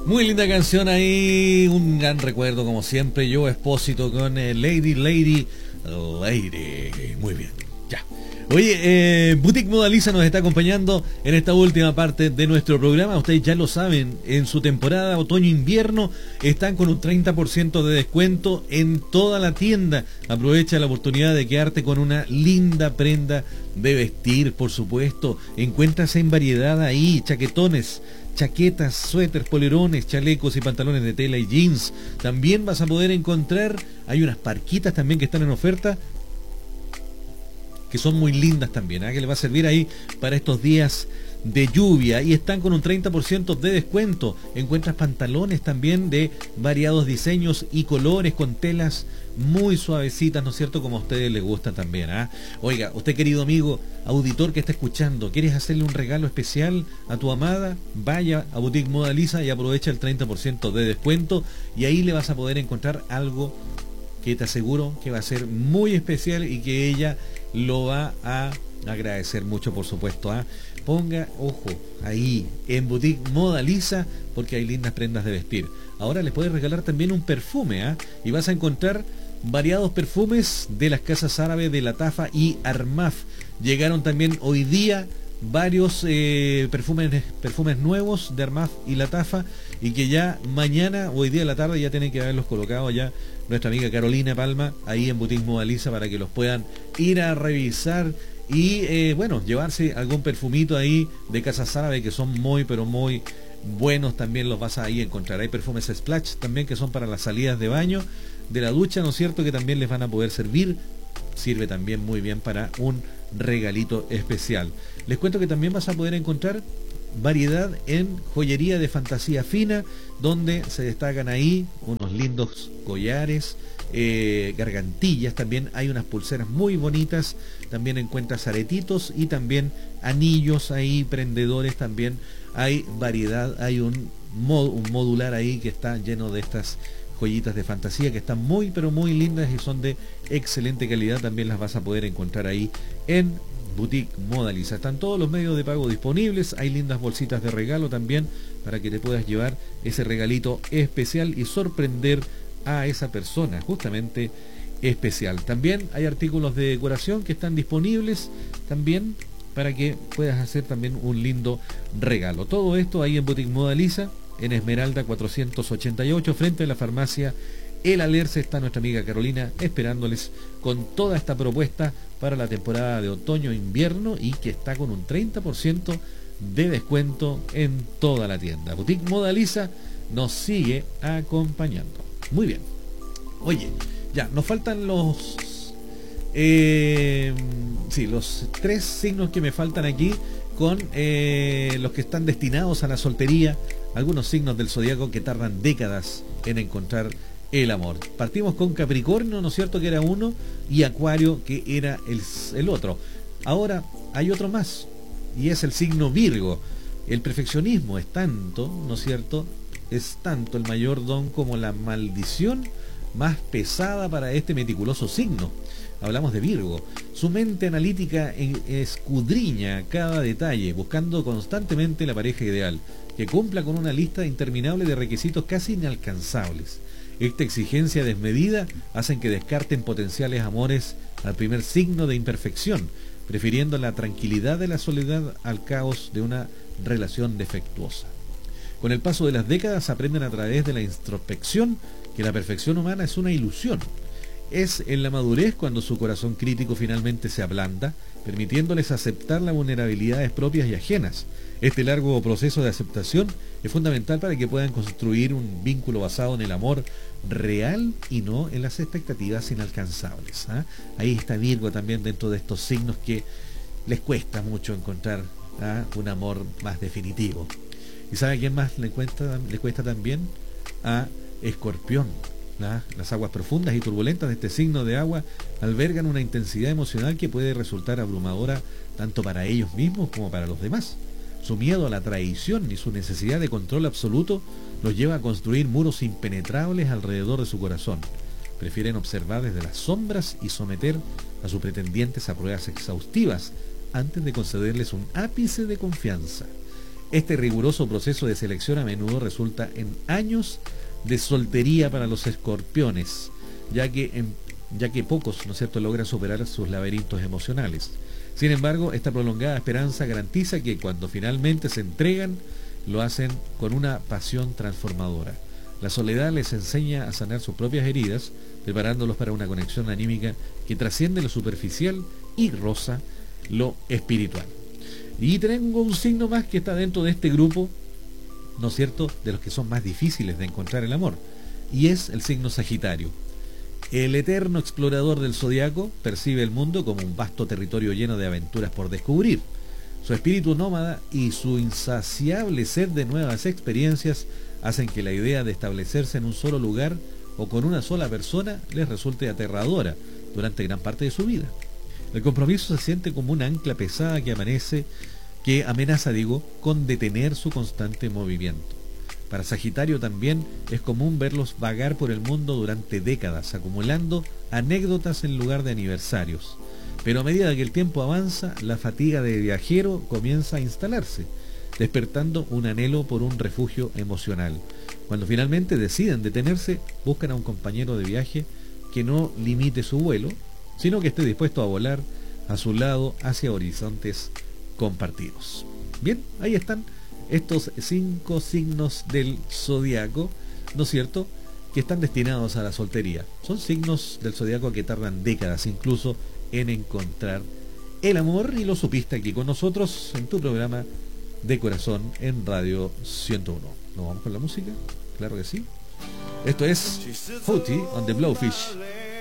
Muy linda canción ahí, un gran recuerdo como siempre. Yo Expósito con Lady. Muy bien, ya. Oye, Boutique Modaliza nos está acompañando en esta última parte de nuestro programa. Ustedes ya lo saben, en su temporada otoño-invierno están con un 30% de descuento en toda la tienda. Aprovecha la oportunidad de quedarte con una linda prenda de vestir, por supuesto. Encuentras en variedad ahí chaquetones, chaquetas, suéteres, polerones, chalecos y pantalones de tela y jeans. También vas a poder encontrar, hay unas parquitas también que están en oferta, que son muy lindas también, que le va a servir ahí para estos días de lluvia, y están con un 30% de descuento. Encuentras pantalones también de variados diseños y colores con telas muy suavecitas, ¿no es cierto?, como a ustedes les gusta también. Oiga, usted, querido amigo auditor que está escuchando, ¿quieres hacerle un regalo especial a tu amada? Vaya a Boutique Modaliza y aprovecha el 30% de descuento, y ahí le vas a poder encontrar algo que te aseguro que va a ser muy especial y que ella lo va a agradecer mucho, por supuesto. Ponga ojo ahí en Boutique Modaliza, porque hay lindas prendas de vestir. Ahora les puedes regalar también un perfume, y vas a encontrar variados perfumes de las casas árabes de Latafa y Armaf. Llegaron también hoy día varios perfumes nuevos de Armaf y Latafa, y que ya mañana, hoy día de la tarde, ya tienen que haberlos colocado ya nuestra amiga Carolina Palma ahí en Boutique Modaliza, para que los puedan ir a revisar y bueno, llevarse algún perfumito ahí de casas árabes, que son muy pero muy buenos. También los vas a ahí encontrar. Hay perfumes Splash también, que son para las salidas de baño, de la ducha, ¿no es cierto?, que también les van a poder servir. Sirve también muy bien para un regalito especial. Les cuento que también vas a poder encontrar variedad en joyería de fantasía fina, donde se destacan ahí unos lindos collares, gargantillas. También hay unas pulseras muy bonitas. También encuentras aretitos y también anillos ahí, prendedores. También hay variedad. Hay un modular ahí que está lleno de estas joyitas de fantasía, que están muy pero muy lindas y son de excelente calidad. También las vas a poder encontrar ahí en Boutique Modaliza. Están todos los medios de pago disponibles. Hay lindas bolsitas de regalo también, para que te puedas llevar ese regalito especial y sorprender a esa persona justamente especial. También hay artículos de decoración que están disponibles también, para que puedas hacer también un lindo regalo. Todo esto ahí en Boutique Modaliza, en Esmeralda 488, frente a la farmacia El Alerce. Está nuestra amiga Carolina esperándoles con toda esta propuesta para la temporada de otoño-invierno, y que está con un 30% de descuento en toda la tienda. Boutique Modaliza nos sigue acompañando. Muy bien. Oye, ya, nos faltan los los 3 signos que me faltan aquí, con los que están destinados a la soltería. Algunos signos del zodiaco que tardan décadas en encontrar el amor. Partimos con Capricornio, ¿no es cierto?, que era uno, y Acuario, que era el otro. Ahora hay otro más, y es el signo Virgo. El perfeccionismo es tanto, ¿no es cierto?, es tanto el mayor don como la maldición más pesada para este meticuloso signo. Hablamos de Virgo. Su mente analítica escudriña cada detalle, buscando constantemente la pareja ideal, que cumpla con una lista interminable de requisitos casi inalcanzables. Esta exigencia desmedida hacen que descarten potenciales amores al primer signo de imperfección, prefiriendo la tranquilidad de la soledad al caos de una relación defectuosa. Con el paso de las décadas aprenden a través de la introspección que la perfección humana es una ilusión. Es en la madurez cuando su corazón crítico finalmente se ablanda, permitiéndoles aceptar las vulnerabilidades propias y ajenas. Este largo proceso de aceptación es fundamental para que puedan construir un vínculo basado en el amor real y no en las expectativas inalcanzables. Ahí está Virgo también, dentro de estos signos que les cuesta mucho encontrar un amor más definitivo. ¿Y sabe a quién más le cuesta también? A Escorpión. Las aguas profundas y turbulentas de este signo de agua albergan una intensidad emocional que puede resultar abrumadora tanto para ellos mismos como para los demás. Su miedo a la traición y su necesidad de control absoluto los lleva a construir muros impenetrables alrededor de su corazón. Prefieren observar desde las sombras y someter a sus pretendientes a pruebas exhaustivas antes de concederles un ápice de confianza. Este riguroso proceso de selección a menudo resulta en años de soltería para los escorpiones, ya que pocos, ¿no es cierto?, logran superar sus laberintos emocionales. Sin embargo, esta prolongada esperanza garantiza que cuando finalmente se entregan, lo hacen con una pasión transformadora. La soledad les enseña a sanar sus propias heridas, preparándolos para una conexión anímica que trasciende lo superficial y roza lo espiritual. Y tengo un signo más que está dentro de este grupo, ¿no es cierto?, de los que son más difíciles de encontrar el amor, y es el signo Sagitario. El eterno explorador del zodiaco percibe el mundo como un vasto territorio lleno de aventuras por descubrir. Su espíritu nómada y su insaciable sed de nuevas experiencias hacen que la idea de establecerse en un solo lugar o con una sola persona les resulte aterradora durante gran parte de su vida. El compromiso se siente como un ancla pesada que amenaza, con detener su constante movimiento. Para Sagitario también es común verlos vagar por el mundo durante décadas, acumulando anécdotas en lugar de aniversarios. Pero a medida que el tiempo avanza, la fatiga de viajero comienza a instalarse, despertando un anhelo por un refugio emocional. Cuando finalmente deciden detenerse, buscan a un compañero de viaje que no limite su vuelo, sino que esté dispuesto a volar a su lado hacia horizontes compartidos. Bien, ahí están estos 5 signos del zodiaco, ¿no es cierto?, que están destinados a la soltería. Son signos del zodiaco que tardan décadas incluso en encontrar el amor, y lo supiste aquí con nosotros en tu programa de corazón en Radio 101. ¿Nos vamos con la música? Claro que sí. Esto es Houthi on the Blowfish.